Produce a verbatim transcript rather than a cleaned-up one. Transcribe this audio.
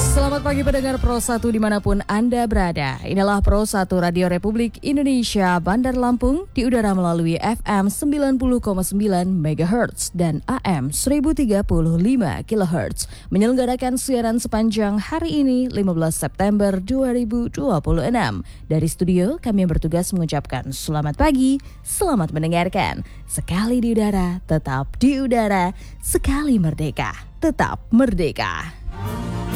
Selamat pagi pendengar Pro satu dimanapun Anda berada. Inilah Pro satu Radio Republik Indonesia Bandar Lampung di udara melalui F M sembilan puluh koma sembilan megahertz dan A M seribu tiga puluh lima kilohertz. Menyelenggarakan siaran sepanjang hari ini lima belas September dua ribu dua puluh enam. Dari studio kami yang bertugas mengucapkan selamat pagi, selamat mendengarkan. Sekali di udara, tetap di udara. Sekali merdeka, tetap merdeka.